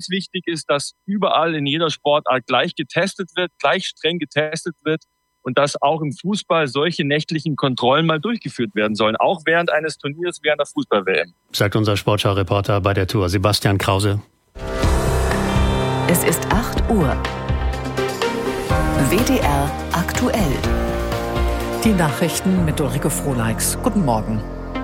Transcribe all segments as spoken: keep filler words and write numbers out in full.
ganz wichtig ist, dass überall in jeder Sportart gleich getestet wird, gleich streng getestet wird und dass auch im Fußball solche nächtlichen Kontrollen mal durchgeführt werden sollen, auch während eines Turniers, während der Fußball-W M. Sagt unser Sportschau-Reporter bei der Tour, Sebastian Krause. Es ist acht Uhr. W D R aktuell. Die Nachrichten mit Ulrike Frohleix. Guten Morgen.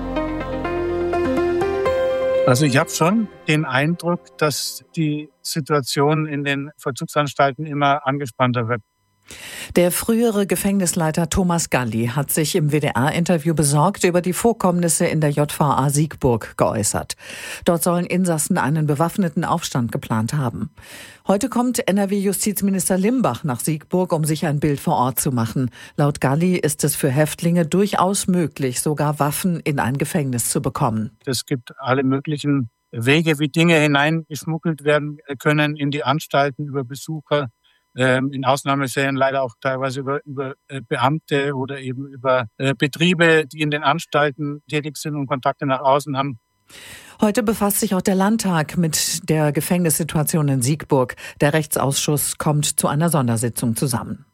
Also ich habe schon den Eindruck, dass die Situation in den Vollzugsanstalten immer angespannter wird. Der frühere Gefängnisleiter Thomas Galli hat sich im W D R-Interview besorgt über die Vorkommnisse in der J V A Siegburg geäußert. Dort sollen Insassen einen bewaffneten Aufstand geplant haben. Heute kommt N R W-Justizminister Limbach nach Siegburg, um sich ein Bild vor Ort zu machen. Laut Galli ist es für Häftlinge durchaus möglich, sogar Waffen in ein Gefängnis zu bekommen. Es gibt alle möglichen Wege, wie Dinge hineingeschmuggelt werden können in die Anstalten über Besucher. In Ausnahmefällen leider auch teilweise über, über Beamte oder eben über Betriebe, die in den Anstalten tätig sind und Kontakte nach außen haben. Heute befasst sich auch der Landtag mit der Gefängnissituation in Siegburg. Der Rechtsausschuss kommt zu einer Sondersitzung zusammen.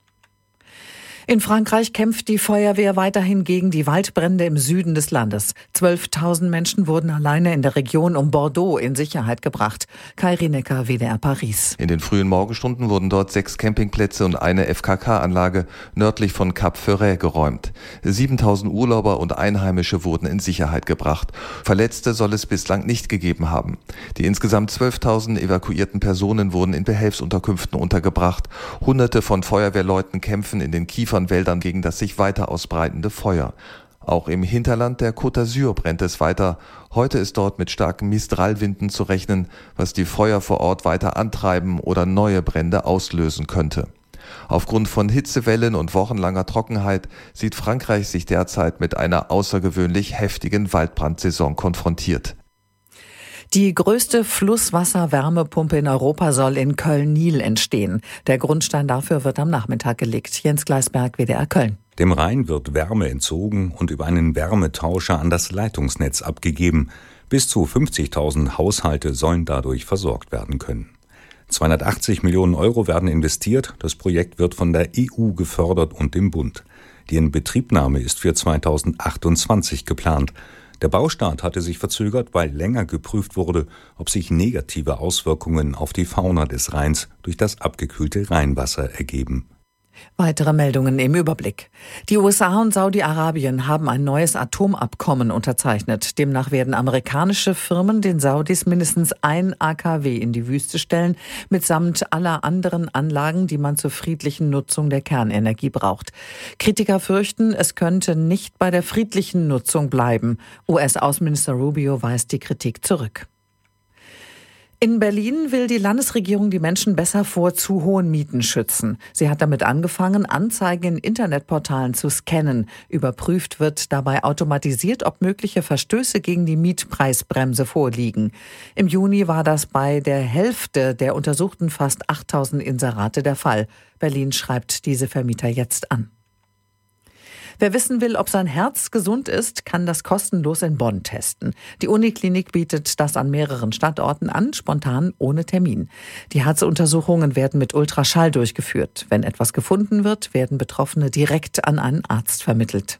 In Frankreich kämpft die Feuerwehr weiterhin gegen die Waldbrände im Süden des Landes. zwölftausend Menschen wurden alleine in der Region um Bordeaux in Sicherheit gebracht. Kai Rinecker, W D R Paris. In den frühen Morgenstunden wurden dort sechs Campingplätze und eine F K K-Anlage nördlich von Cap Ferret geräumt. siebentausend Urlauber und Einheimische wurden in Sicherheit gebracht. Verletzte soll es bislang nicht gegeben haben. Die insgesamt zwölftausend evakuierten Personen wurden in Behelfsunterkünften untergebracht. Hunderte von Feuerwehrleuten kämpfen in den Kiefern Wäldern gegen das sich weiter ausbreitende Feuer. Auch im Hinterland der Côte d'Azur brennt es weiter. Heute ist dort mit starken Mistralwinden zu rechnen, was die Feuer vor Ort weiter antreiben oder neue Brände auslösen könnte. Aufgrund von Hitzewellen und wochenlanger Trockenheit sieht Frankreich sich derzeit mit einer außergewöhnlich heftigen Waldbrandsaison konfrontiert. Die größte Flusswasserwärmepumpe in Europa soll in Köln-Niel entstehen. Der Grundstein dafür wird am Nachmittag gelegt. Jens Gleisberg, W D R Köln. Dem Rhein wird Wärme entzogen und über einen Wärmetauscher an das Leitungsnetz abgegeben. Bis zu fünfzigtausend Haushalte sollen dadurch versorgt werden können. zweihundertachtzig Millionen Euro werden investiert. Das Projekt wird von der E U gefördert und dem Bund. Die Inbetriebnahme ist für zweitausendachtundzwanzig geplant. Der Baustart hatte sich verzögert, weil länger geprüft wurde, ob sich negative Auswirkungen auf die Fauna des Rheins durch das abgekühlte Rheinwasser ergeben. Weitere Meldungen im Überblick. Die U S A und Saudi-Arabien haben ein neues Atomabkommen unterzeichnet. Demnach werden amerikanische Firmen den Saudis mindestens ein A K W in die Wüste stellen, mitsamt aller anderen Anlagen, die man zur friedlichen Nutzung der Kernenergie braucht. Kritiker fürchten, es könnte nicht bei der friedlichen Nutzung bleiben. U S-Außenminister Rubio weist die Kritik zurück. In Berlin will die Landesregierung die Menschen besser vor zu hohen Mieten schützen. Sie hat damit angefangen, Anzeigen in Internetportalen zu scannen. Überprüft wird dabei automatisiert, ob mögliche Verstöße gegen die Mietpreisbremse vorliegen. Im Juni war das bei der Hälfte der untersuchten fast achttausend Inserate der Fall. Berlin schreibt diese Vermieter jetzt an. Wer wissen will, ob sein Herz gesund ist, kann das kostenlos in Bonn testen. Die Uniklinik bietet das an mehreren Standorten an, spontan ohne Termin. Die Herzuntersuchungen werden mit Ultraschall durchgeführt. Wenn etwas gefunden wird, werden Betroffene direkt an einen Arzt vermittelt.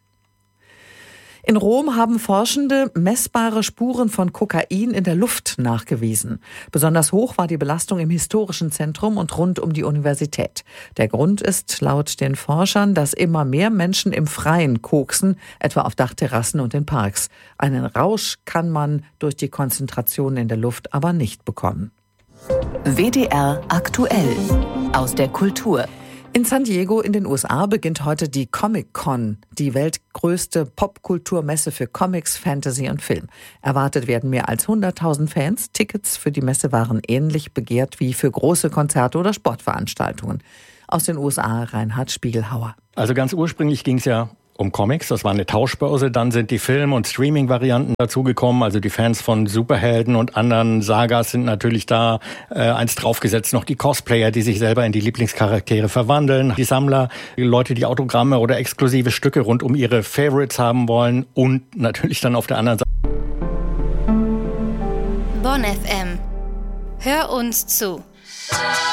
In Rom haben Forschende messbare Spuren von Kokain in der Luft nachgewiesen. Besonders hoch war die Belastung im historischen Zentrum und rund um die Universität. Der Grund ist laut den Forschern, dass immer mehr Menschen im Freien koksen, etwa auf Dachterrassen und in Parks. Einen Rausch kann man durch die Konzentration in der Luft aber nicht bekommen. W D R aktuell aus der Kultur. In San Diego in den U S A beginnt heute die Comic-Con, die weltgrößte Popkulturmesse für Comics, Fantasy und Film. Erwartet werden mehr als hunderttausend Fans. Tickets für die Messe waren ähnlich begehrt wie für große Konzerte oder Sportveranstaltungen. Aus den U S A Reinhard Spiegelhauer. Also ganz ursprünglich ging es ja um Comics, das war eine Tauschbörse, dann sind die Film- und Streaming-Varianten dazugekommen, also die Fans von Superhelden und anderen Sagas sind natürlich da, äh, eins draufgesetzt noch die Cosplayer, die sich selber in die Lieblingscharaktere verwandeln, die Sammler, die Leute, die Autogramme oder exklusive Stücke rund um ihre Favorites haben wollen und natürlich dann auf der anderen Seite Bonn F M Hör uns zu.